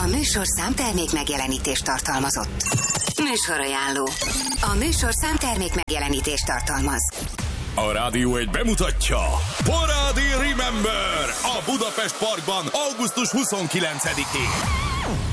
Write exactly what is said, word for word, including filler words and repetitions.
A műsorszám termék megjelenítést tartalmazott. Műsorajánló. A műsorszám termék megjelenítést tartalmaz. A Rádió egy bemutatja Parádi Remember a Budapest Parkban augusztus huszonkilencedikén.